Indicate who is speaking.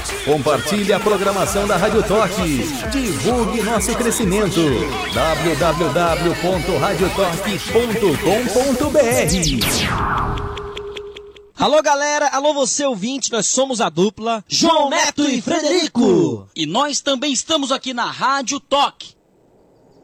Speaker 1: Compartilhe a programação da Rádio Toque. Divulgue nosso crescimento. www.radiotoque.com.br.
Speaker 2: Alô galera, alô você ouvinte, nós somos a dupla João Neto e Frederico.
Speaker 3: E nós também estamos aqui na Rádio Toque.